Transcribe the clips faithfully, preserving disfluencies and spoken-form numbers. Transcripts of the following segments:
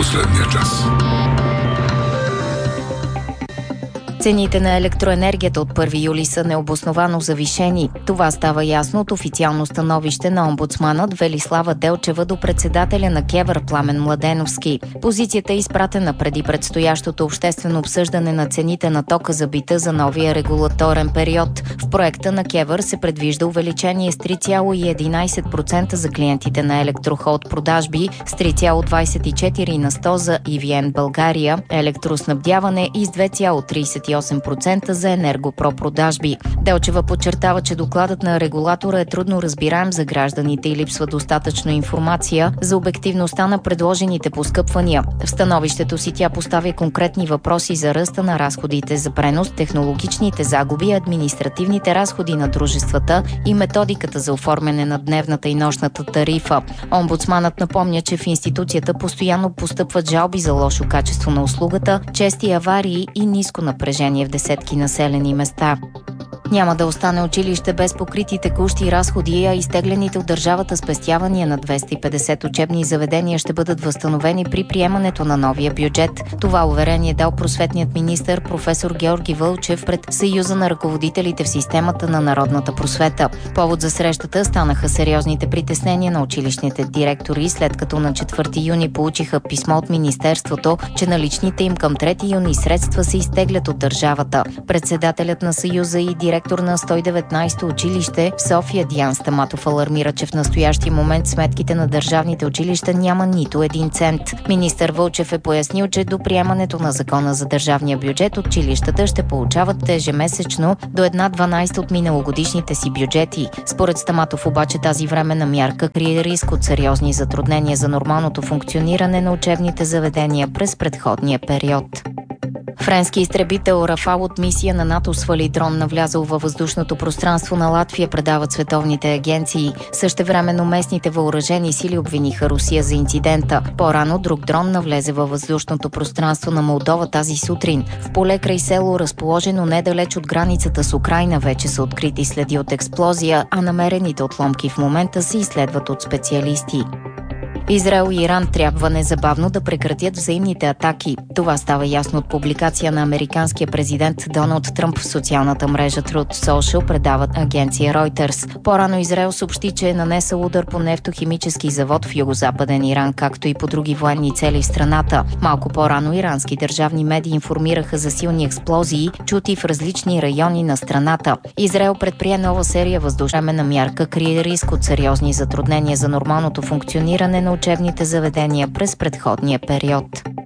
последния час. Цените на електроенергията от първи юли са необосновано завишени. Това става ясно от официално становище на омбудсманът Велислава Делчева до председателя на КЕВР Пламен Младеновски. Позицията е изпратена преди предстоящото обществено обсъждане на цените на тока за бита за новия регулаторен период. В проекта на КЕВР се предвижда увеличение с три цяло и единайсет процента за клиентите на Електроход продажби, с три цяло двайсет и четири на сто за И Ви Ен България, електроснабдяване и с две цяло трийсет и осем процента за Енергопро продажби. Делчева подчертава, че докладът на регулатора е трудно разбираем за гражданите и липсва достатъчно информация за обективността на предложените поскъпвания. В становището си тя поставя конкретни въпроси за ръста на разходите за пренос, технологичните загуби, административните разходи на дружествата и методиката за оформяне на дневната и нощната тарифа. Омбудсманът напомня, че в институцията постоянно постъпват жалби за лошо качество на услугата, чести аварии и ниско напрежение в десетки населени места. Няма да остане училище без покрити текущи разходи, а изтеглените от държавата спестявания на двеста и петдесет учебни заведения ще бъдат възстановени при приемането на новия бюджет. Това уверение дал просветният министър професор Георги Вълчев пред Съюза на ръководителите в системата на народната просвета. Повод за срещата станаха сериозните притеснения на училищните директори, след като на четвърти юни получиха писмо от министерството, че наличните им към трети юни средства се изтеглят от държавата. Председателят на Съюза и директор Директор на сто и деветнайсето училище в София Диан Стаматов алармира, че в настоящия момент сметките на държавните училища няма нито един цент. Министър Вълчев е пояснил, че до приемането на закона за държавния бюджет училищата ще получават ежемесечно до една дванайста от миналогодишните си бюджети. Според Стаматов обаче тази временна мярка крие риск от сериозни затруднения за нормалното функциониране на учебните заведения през предходния период. Френски изтребител Рафал от мисия на НАТО свали дрон, навлязъл във въздушното пространство на Латвия, предават световните агенции. Същевременно местните въоръжени сили обвиниха Русия за инцидента. По-рано друг дрон навлезе във въздушното пространство на Молдова тази сутрин. В поле край село, разположено недалеч от границата с Украйна, вече са открити следи от експлозия, а намерените отломки в момента се изследват от специалисти. Израел и Иран трябва незабавно да прекратят взаимните атаки. Това става ясно от публикация на американския президент Доналд Тръмп в социалната мрежа Truth Social, предават агенция Reuters. По-рано Израел съобщи, че е нанесъл удар по нефтохимически завод в югозападен Иран, както и по други военни цели в страната. Малко по-рано ирански държавни медии информираха за силни експлозии, чути в различни райони на страната. Израел предприе нова серия въздушна мярка, крие риск от сериозни затруднения за нормалното функциониране на учебните заведения през предходния период.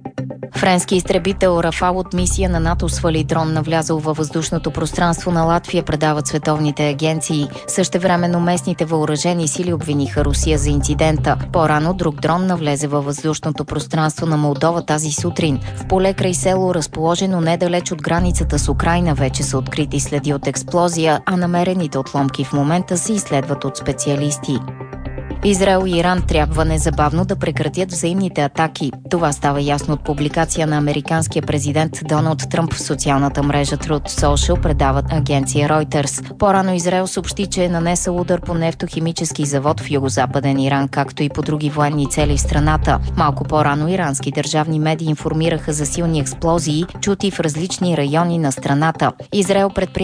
Френски изтребител Рафал от мисия на НАТО свали дрон, навлязъл във въздушното пространство на Латвия, предават световните агенции. Същевременно местните въоръжени сили обвиниха Русия за инцидента. По-рано друг дрон навлезе във въздушното пространство на Молдова тази сутрин. В поле край село, разположено недалеч от границата с Украйна, вече са открити следи от експлозия, а намерените отломки в момента се изследват от специалисти. Израел и Иран трябва незабавно да прекратят взаимните атаки. Това става ясно от публикация на американския президент Доналд Тръмп в социалната мрежа Truth Social, предават агенция Reuters. По-рано Израел съобщи, че е нанесъл удар по нефтохимически завод в югозападен Иран, както и по други военни цели в страната. Малко по-рано ирански държавни медии информираха за силни експлозии, чути в различни райони на страната. Израел предприе